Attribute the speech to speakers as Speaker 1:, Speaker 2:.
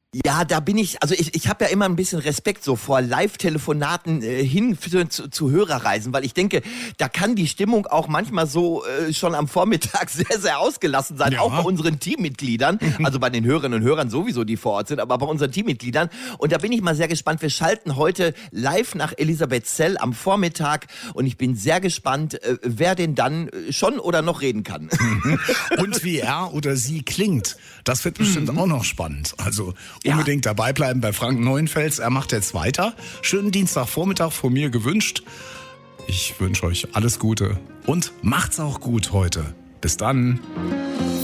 Speaker 1: Ja, da bin ich habe ja immer ein bisschen Respekt so vor Live-Telefonaten zu Hörerreisen, weil ich denke, da kann die Stimmung auch manchmal so schon am Vormittag sehr, sehr ausgelassen sein,
Speaker 2: Ja.
Speaker 1: auch bei unseren Teammitgliedern, also bei den Hörerinnen und Hörern sowieso, die vor Ort sind, aber bei unseren Teammitgliedern. Und da bin ich mal sehr gespannt. Wir schalten heute live nach Elisabethzell am Vormittag und ich bin sehr gespannt, wer denn dann schon oder noch reden kann.
Speaker 2: Und wie er oder sie klingt, das wird bestimmt auch noch spannend. Also unbedingt dabei bleiben bei Frank Neuenfels. Er macht jetzt weiter. Schönen Dienstagvormittag von mir gewünscht. Ich wünsche euch alles Gute und macht's auch gut heute. Bis dann.